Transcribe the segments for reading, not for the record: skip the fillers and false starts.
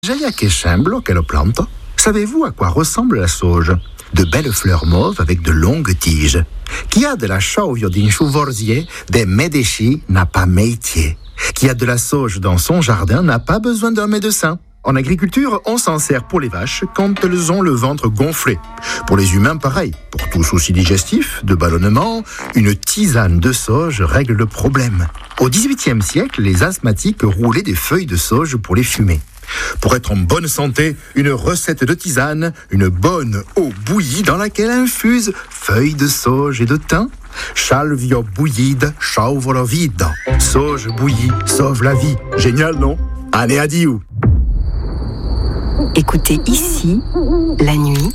Jaiaque semblo che lo planto. Savez-vous à quoi ressemble la sauge? De belles fleurs mauves avec de longues tiges. Qui a de la chauve d'un chouvorzier, des médéchis n'a pas métier. Qui a de la sauge dans son jardin n'a pas besoin d'un médecin. En agriculture, on s'en sert pour les vaches quand elles ont le ventre gonflé. Pour les humains, pareil. Pour tout souci digestif, de ballonnement, une tisane de sauge règle le problème. Au XVIIIe siècle, les asthmatiques roulaient des feuilles de sauge pour les fumer. Pour être en bonne santé, une recette de tisane, une bonne eau bouillie dans laquelle infuse feuilles de sauge et de thym. Salvia bouillide, sauve la vida. Sauge bouillie sauve la vie. Génial, non? Allez, adieu. Écoutez ici, la nuit,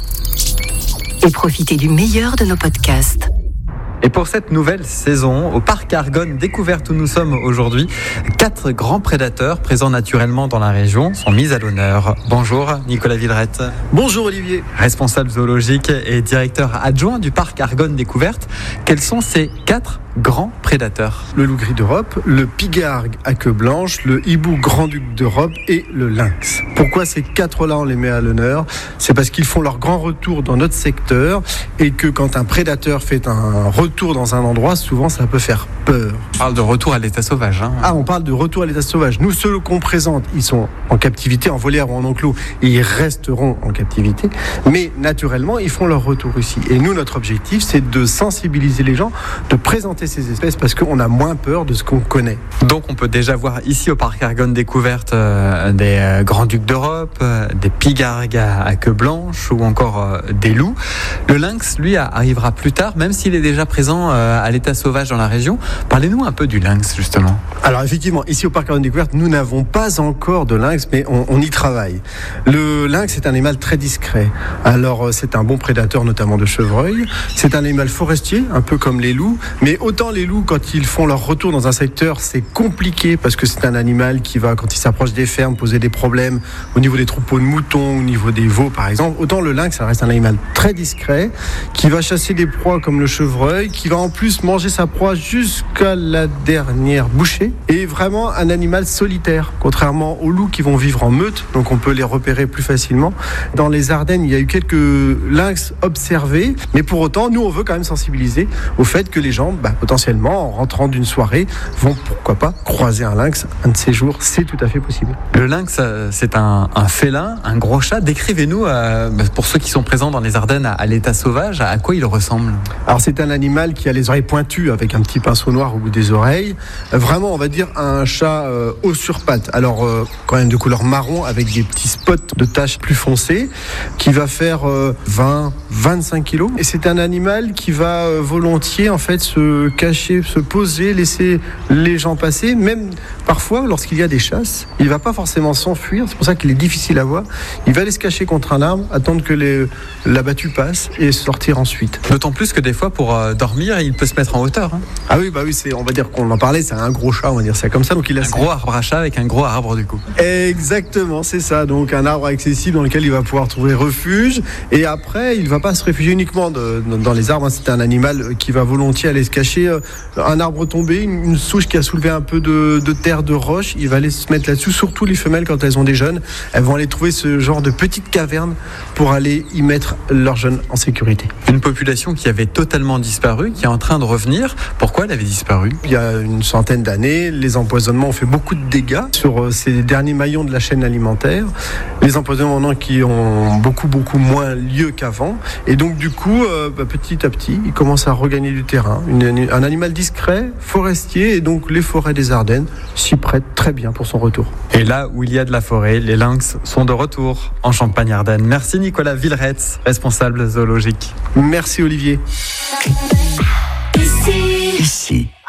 et profitez du meilleur de nos podcasts. Et pour cette nouvelle saison, au parc Argonne Découverte où nous sommes aujourd'hui, 4 grands prédateurs présents naturellement dans la région sont mis à l'honneur. Bonjour Nicolas Villerette. Bonjour Olivier. Responsable zoologique et directeur adjoint du parc Argonne Découverte. Quels sont ces 4 grands prédateurs? Le loup gris d'Europe, le pigargue à queue blanche, le hibou grand-duc d'Europe et le lynx. Pourquoi ces 4-là on les met à l'honneur? C'est parce qu'ils font leur grand retour dans notre secteur et que quand un prédateur fait un retour dans un endroit, souvent ça peut faire peur. On parle de retour à l'état sauvage. On parle de retour à l'état sauvage. Nous, ceux qu'on présente, ils sont en captivité, en volière ou en enclos, et ils resteront en captivité. Mais naturellement, ils font leur retour ici. Et nous, notre objectif, c'est de sensibiliser les gens, de présenter ces espèces parce qu'on a moins peur de ce qu'on connaît. Donc on peut déjà voir ici au parc Argonne Découverte des grands-ducs d'Europe, des pigargues à queue blanche ou encore des loups. Le lynx, lui, arrivera plus tard, même s'il est déjà présent à l'état sauvage dans la région. Parlez-nous un peu du lynx, justement. Alors effectivement, ici au parc Argonne Découverte, nous n'avons pas encore de lynx, mais on y travaille. Le lynx est un animal très discret. Alors c'est un bon prédateur, notamment de chevreuils. C'est un animal forestier, un peu comme les loups. Mais autant les loups, quand ils font leur retour dans un secteur, c'est compliqué parce que c'est un animal qui va, quand il s'approche des fermes, poser des problèmes au niveau des troupeaux de moutons, au niveau des veaux par exemple. Autant le lynx, ça reste un animal très discret, qui va chasser des proies comme le chevreuil, qui va en plus manger sa proie jusqu'à la dernière bouchée, et vraiment un animal solitaire, contrairement aux loups qui vont vivre en meute, donc on peut les repérer plus facilement. Dans les Ardennes, il y a eu quelques lynx observés, mais pour autant, nous on veut quand même sensibiliser au fait que les gens, potentiellement, en rentrant d'une soirée, vont pourquoi pas croiser un lynx un de ces jours, c'est tout à fait possible. Le lynx, c'est un félin, un gros chat. Décrivez-nous, pour ceux qui sont présents dans les Ardennes à l'état sauvage, à quoi il ressemble? Alors c'est un animal qui a les oreilles pointues avec un petit pinceau noir au bout des oreilles. Vraiment, on va dire un chat haut sur pattes. Alors quand même de couleur marron avec des petits spots de taches plus foncées, qui va faire 20-25 kilos. Et c'est un animal qui va volontiers en fait se cacher, se poser, laisser les gens passer. Même parfois, lorsqu'il y a des chasses, il ne va pas forcément s'enfuir. C'est pour ça qu'il est difficile à voir. Il va aller se cacher contre un arbre, attendre que l'abattu passe et sortir ensuite. D'autant plus que des fois, pour dormir, il peut se mettre en hauteur. Ah oui, on va dire qu'on en parlait, c'est un gros chat, on va dire ça comme ça. Donc il a un gros arbre à chat avec un gros arbre du coup. Exactement, c'est ça. Donc un arbre accessible dans lequel il va pouvoir trouver refuge. Et après, il ne va pas se réfugier uniquement dans les arbres. C'est un animal qui va volontiers aller se cacher. Un arbre tombé, une souche qui a soulevé un peu de terre, de roche, il va aller se mettre là-dessus. Surtout les femelles, quand elles ont des jeunes, elles vont aller trouver ce genre de petite caverne pour aller y mettre leurs jeunes en sécurité. Une population qui avait totalement disparu, qui est en train de revenir. Pourquoi elle avait disparu? Il y a une centaine d'années, les empoisonnements ont fait beaucoup de dégâts sur ces derniers maillons de la chaîne alimentaire. Les empoisonnements maintenant qui ont beaucoup moins lieu qu'avant. Et donc du coup, petit à petit, il commence à regagner du terrain. Un animal discret, forestier, et donc les forêts des Ardennes s'y prêtent très bien pour son retour. Et là où il y a de la forêt, les lynx sont de retour en Champagne-Ardenne. Merci Nicolas Villerette, responsable zoologique. Merci Olivier. Ici.